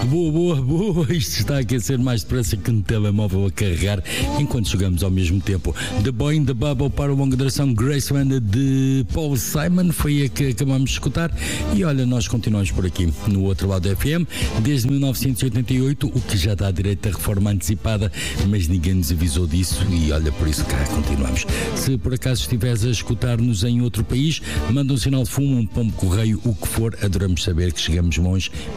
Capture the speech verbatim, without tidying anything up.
Boa, boa, boa. Isto está a aquecer mais depressa que um telemóvel a carregar enquanto jogamos ao mesmo tempo. The Boy in the Bubble para a longa duração Graceland de Paul Simon foi a que acabamos de escutar. E olha, nós continuamos por aqui no outro lado da F M desde mil novecentos e oitenta e oito, o que já dá direito a reforma antecipada, mas ninguém nos avisou disso e olha, por isso cá continuamos. Se por acaso estiveres a escutar-nos em outro país, manda um sinal de fumo, um pombo correio, o que for, adoramos saber que chegamos longe